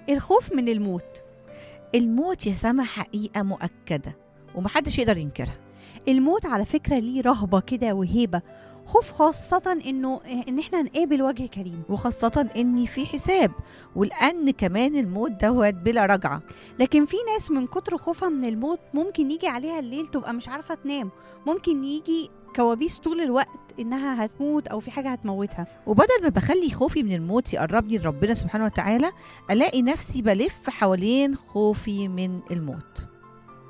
الخوف من الموت. الموت يا سما حقيقة مؤكدة ومحدش يقدر ينكرها. الموت على فكرة ليه رهبة كده وهيبة، خوف خاصة إن إحنا نقابل وجه كريم، وخاصة إن في حساب، ولأن كمان الموت دوت بلا رجعة. لكن في ناس من كتر خوفها من الموت ممكن يجي عليها الليل تبقى مش عارفة تنام، ممكن يجي كوابيس طول الوقت إنها هتموت أو في حاجة هتموتها. وبدل ما بخلي خوفي من الموت يقربني لربنا سبحانه وتعالى، ألاقي نفسي بلف حوالين خوفي من الموت.